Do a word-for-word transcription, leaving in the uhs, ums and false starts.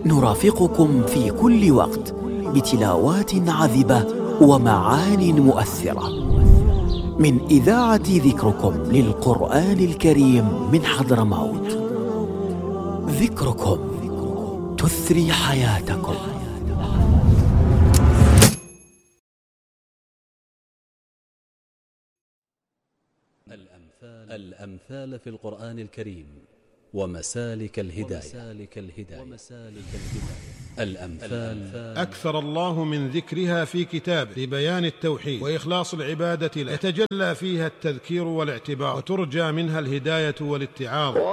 نرافقكم في كل وقت بتلاوات عذبة ومعان مؤثرة من إذاعة ذكركم للقرآن الكريم من حضرموت. ذكركم تثري حياتكم. الأمثال, الأمثال في القرآن الكريم ومسالك الهداية. الأمثال أكثر الله من ذكرها في كتابه لبيان التوحيد وإخلاص العبادة له، يتجلى فيها التذكير والاعتبار، وترجى منها الهداية والاتعاظ.